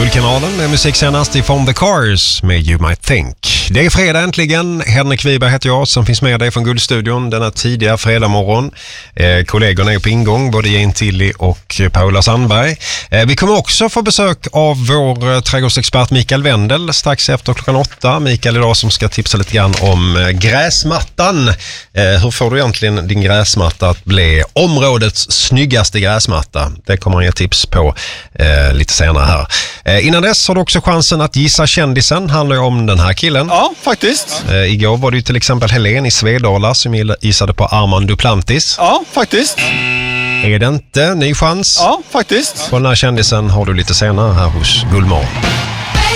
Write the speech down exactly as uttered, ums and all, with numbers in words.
Guldkanalen med musik senast ifrån The Cars med You Might Think. Det är fredag äntligen. Henrik Wiberg heter jag som finns med dig från Guldstudion denna tidiga fredagmorgon. Eh, kollegorna är på ingång, både Jane Tilly och Paula Sandberg. Eh, vi kommer också få besök av vår eh, trädgårdsexpert Mikael Wendel strax efter klockan åtta. Mikael idag som ska tipsa lite grann om eh, gräsmattan. Eh, hur får du egentligen din gräsmatta att bli områdets snyggaste gräsmatta? Det kommer han ge tips på eh, lite senare här. Eh, innan dess har du också chansen att gissa kändisen. Handlar ju om den här killen. Ja, faktiskt. Eh, igår var det ju till exempel Helen i Svedala som gissade på Armand Duplantis. Ja, faktiskt. Är det inte? Ny chans? Ja, faktiskt. På den här kändisen har du lite senare här hos Guldmorgon.